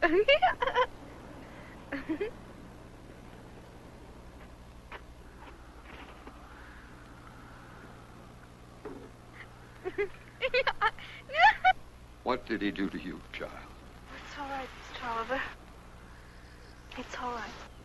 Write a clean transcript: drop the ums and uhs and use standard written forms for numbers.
What did he do to you, child? It's all right, Mr. Oliver. It's all right.